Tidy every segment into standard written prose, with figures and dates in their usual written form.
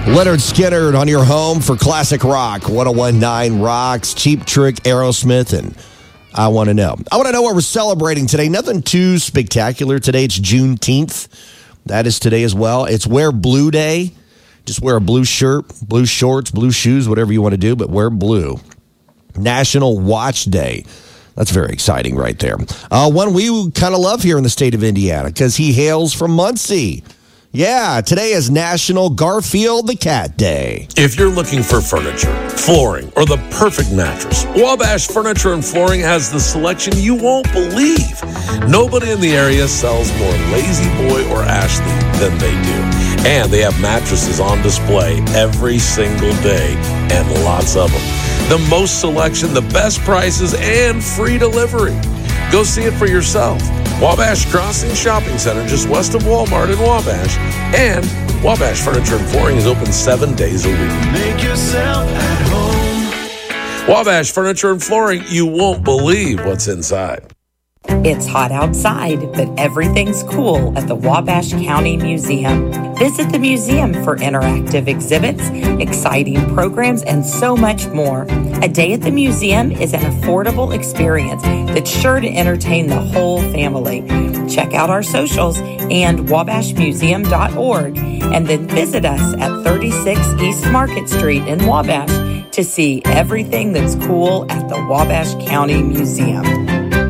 Leonard Skinner on your home for classic rock. 101.9 Rocks, Cheap Trick, Aerosmith, and I Want to Know. I want to know what we're celebrating today. Nothing too spectacular today. It's Juneteenth. That is today as well. It's Wear Blue Day. Just wear a blue shirt, blue shorts, blue shoes, whatever you want to do, but wear blue. National Watch Day. That's very exciting right there. One we kind of love here in the state of Indiana because he hails from Muncie. Yeah, today is National Garfield the Cat Day. If you're looking for furniture, flooring, or the perfect mattress, Wabash Furniture and Flooring has the selection you won't believe. Nobody in the area sells more Lazy Boy or Ashley than they do. And they have mattresses on display every single day, and lots of them. The most selection, the best prices, and free delivery. Go see it for yourself. Wabash Crossing Shopping Center, just west of Walmart in Wabash. And Wabash Furniture and Flooring is open 7 days a week. Make yourself at home. Wabash Furniture and Flooring, you won't believe what's inside. It's hot outside, but everything's cool at the Wabash County Museum. Visit the museum for interactive exhibits, exciting programs, and so much more. A day at the museum is an affordable experience that's sure to entertain the whole family. Check out our socials and wabashmuseum.org, and then visit us at 36 East Market Street in Wabash to see everything that's cool at the Wabash County Museum.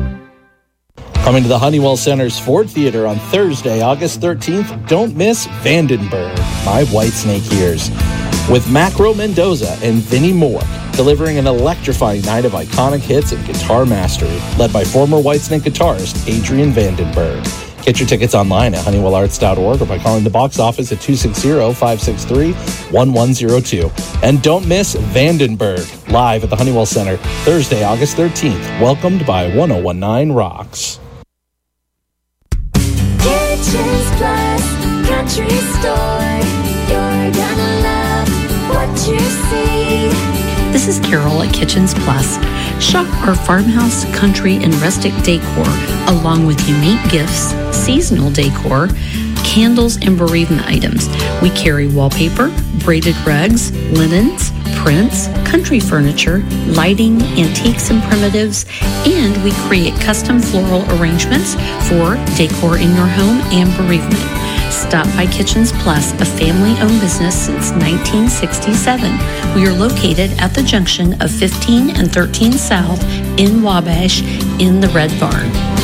Coming to the Honeywell Center's Ford Theater on Thursday, August 13th, don't miss Vandenberg, My Whitesnake Years, with Macro Mendoza and Vinnie Moore, delivering an electrifying night of iconic hits and guitar mastery, led by former Whitesnake guitarist Adrian Vandenberg. Get your tickets online at HoneywellArts.org or by calling the box office at 260-563-1102. And don't miss Vandenberg, live at the Honeywell Center, Thursday, August 13th, welcomed by 101.9 Rocks. Kitchens Plus Country Store. You're gonna love what you see. This is Carol at Kitchens Plus. Shop our farmhouse, country, and rustic decor, along with unique gifts, seasonal decor, candles, and bereavement items. We carry wallpaper, braided rugs, linens, prints, country furniture, lighting, antiques and primitives, and we create custom floral arrangements for decor in your home and bereavement. Stop by Kitchens Plus, a family-owned business since 1967. We are located at the junction of 15 and 13 South in Wabash in the Red Barn.